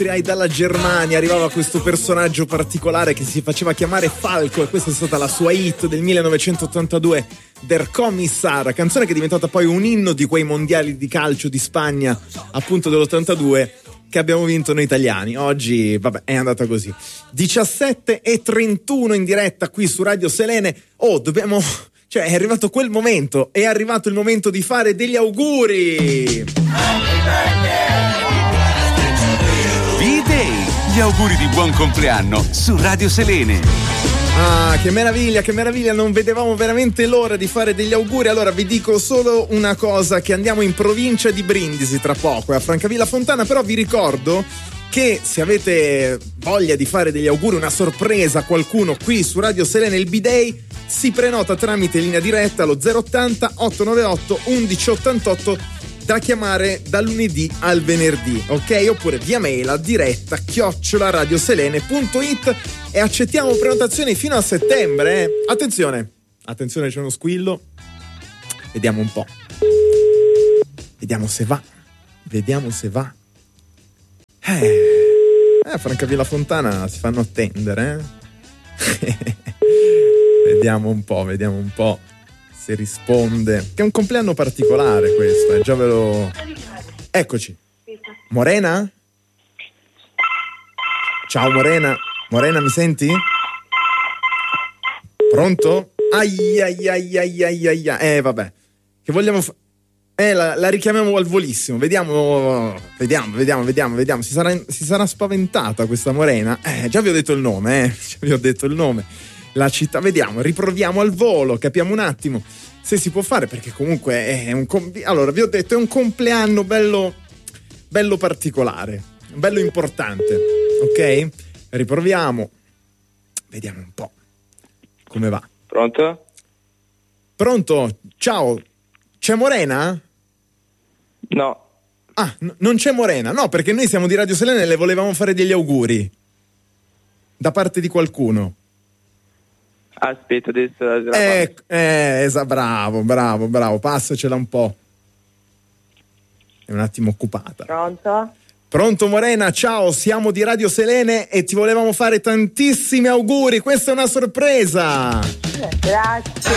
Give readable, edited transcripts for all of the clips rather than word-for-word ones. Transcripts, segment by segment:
Dalla Germania arrivava questo personaggio particolare che si faceva chiamare Falco, e questa è stata la sua hit del 1982, Der Kommissar, canzone che è diventata poi un inno di quei mondiali di calcio di Spagna, appunto dell'82, che abbiamo vinto noi italiani. Oggi, vabbè, è andata così. 17:31 in diretta qui su Radio Selene. Cioè, è arrivato quel momento, è arrivato il momento di fare degli auguri. B-Day, gli auguri di buon compleanno su Radio Selene. Ah, che meraviglia, non vedevamo veramente l'ora di fare degli auguri. Allora vi dico solo una cosa, che andiamo in provincia di Brindisi tra poco, a Francavilla Fontana, però vi ricordo che se avete voglia di fare degli auguri, una sorpresa a qualcuno qui su Radio Selene, il B-Day si prenota tramite linea diretta allo 080 898 1188, da chiamare dal lunedì al venerdì, ok? Oppure via mail a diretta @radioselene.it, e accettiamo prenotazioni fino a settembre. Attenzione, c'è uno squillo. Vediamo un po'. Vediamo se va. Francavilla Fontana si fanno attendere, Vediamo un po' se risponde. Che è un compleanno particolare questo, già ve lo... Eccoci. Morena? Ciao Morena. Morena, mi senti? Pronto? Ai. Vabbè. Che vogliamo la richiamiamo al volissimo. Vediamo. Si sarà spaventata questa Morena. Già vi ho detto il nome, La città, vediamo, riproviamo al volo, capiamo un attimo se si può fare, perché comunque è allora vi ho detto, è un compleanno bello particolare, bello importante, ok? Riproviamo, vediamo un po' come va. Pronto? Ciao, c'è Morena? No. Non c'è Morena, no, perché noi siamo di Radio Selene e le volevamo fare degli auguri da parte di qualcuno. Aspetta, adesso bravo, passacela un po'. È un attimo occupata. Pronto Morena, ciao, siamo di Radio Selene e ti volevamo fare tantissimi auguri, questa è una sorpresa. Grazie.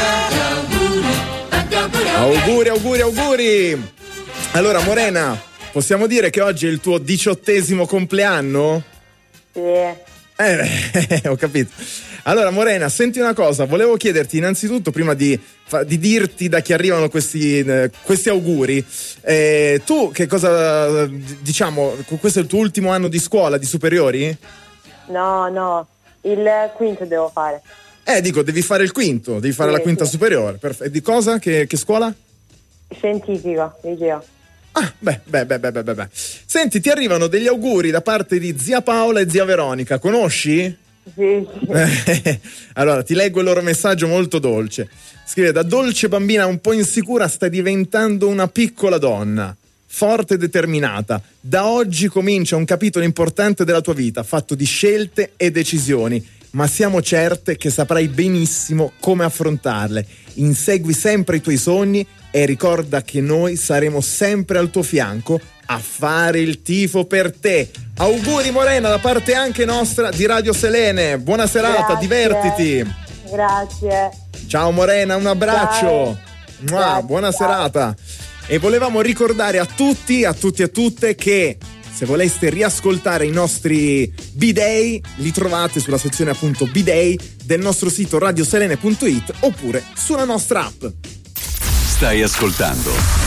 Auguri. Allora Morena, possiamo dire che oggi è il tuo 18° compleanno? Sì. Ho capito. Allora Morena, senti una cosa, volevo chiederti innanzitutto, prima di dirti da chi arrivano questi auguri, tu che cosa, diciamo, questo è il tuo ultimo anno di scuola, di superiori? No, il quinto devo fare. Devi fare il quinto, devi fare la quinta superiore. Perfetto. Di cosa? Che scuola? Scientifica, liceo. Beh. Senti, ti arrivano degli auguri da parte di zia Paola e zia Veronica, conosci? Sì. Allora ti leggo il loro messaggio molto dolce. Scrive: da dolce bambina un po' insicura stai diventando una piccola donna forte e determinata. Da oggi comincia un capitolo importante della tua vita, fatto di scelte e decisioni, ma siamo certe che saprai benissimo come affrontarle. Insegui sempre i tuoi sogni e ricorda che noi saremo sempre al tuo fianco a fare il tifo per te. Auguri Morena da parte anche nostra di Radio Selene. Buona serata, divertiti. Grazie. Ciao Morena, un abbraccio. Buona serata. E volevamo ricordare a tutti e a tutte che se voleste riascoltare i nostri B-Day li trovate sulla sezione appunto B-Day del nostro sito radioselene.it oppure sulla nostra app. Stai ascoltando